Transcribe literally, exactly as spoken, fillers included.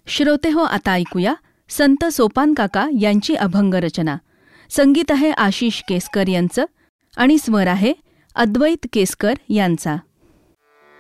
श्रोते हो, आता ऐकूया संत सोपान काका यांची अभंग रचना. संगीत आहे आशिष केसकर यांचं आणि स्वर आहे अद्वैत केसकर यांचा.